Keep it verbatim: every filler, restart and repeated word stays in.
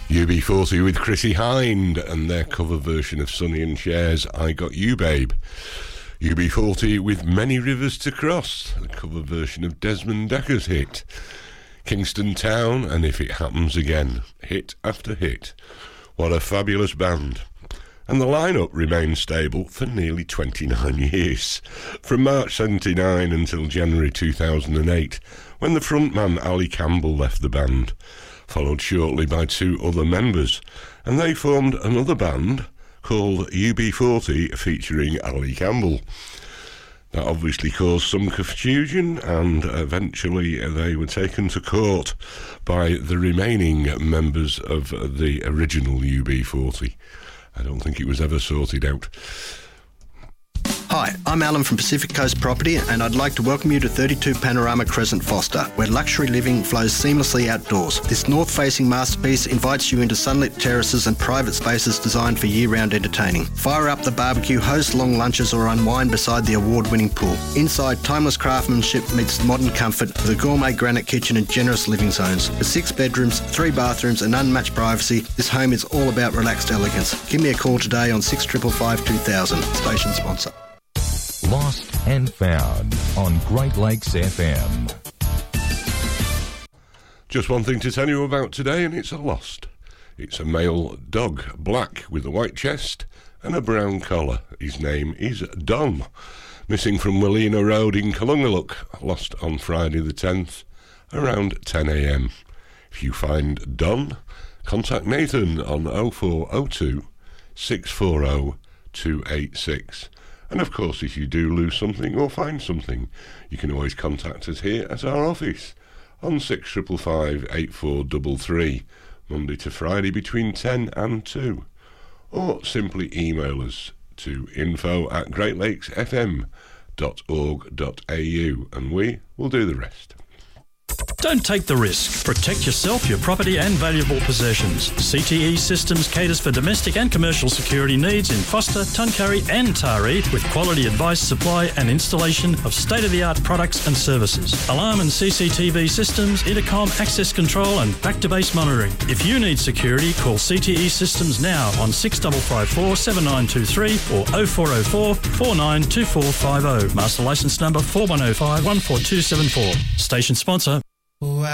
U B forty with Chrissy Hind and their cover version of Sonny and Cher's I Got You Babe. U B forty with Many Rivers to Cross, the cover version of Desmond Decker's hit. Kingston Town and If It Happens Again, hit after hit. What a fabulous band. And the lineup remained stable for nearly twenty-nine years, from March seventy-nine until January two thousand eight, when the frontman Ali Campbell left the band, followed shortly by two other members, and they formed another band called U B forty featuring Ali Campbell. That obviously caused some confusion, and eventually they were taken to court by the remaining members of the original U B forty. I don't think it was ever sorted out. Hi, I'm Alan from Pacific Coast Property, and I'd like to welcome you to thirty-two Panorama Crescent, Foster, where luxury living flows seamlessly outdoors. This north-facing masterpiece invites you into sunlit terraces and private spaces designed for year-round entertaining. Fire up the barbecue, host long lunches, or unwind beside the award-winning pool. Inside, timeless craftsmanship meets modern comfort with a gourmet granite kitchen and generous living zones. With six bedrooms, three bathrooms, and unmatched privacy, this home is all about relaxed elegance. Give me a call today on six five five two thousand. Station sponsor. Lost and Found on Great Lakes F M. Just one thing to tell you about today, and it's a lost. It's a male dog, black with a white chest and a brown collar. His name is Don. Missing from Willina Road in Kalungaluk. Lost on Friday the tenth around ten a.m. If you find Don, contact Nathan on oh four oh two, six four oh, two eight six. And of course, if you do lose something or find something, you can always contact us here at our office on six five five, eight four three three, Monday to Friday between ten and two. Or simply email us to info at great lakes f m dot org dot a u and we will do the rest. Don't take the risk. Protect yourself, your property and valuable possessions. C T E Systems caters for domestic and commercial security needs in Foster, Tuncurry and Taree with quality advice, supply and installation of state-of-the-art products and services. Alarm and C C T V systems, intercom, access control and back-to-base monitoring. If you need security, call C T E Systems now on six five five four, seven nine two three or oh four oh four, four nine two four five oh. Master licence number four one oh five, one four two seven four. Station sponsor.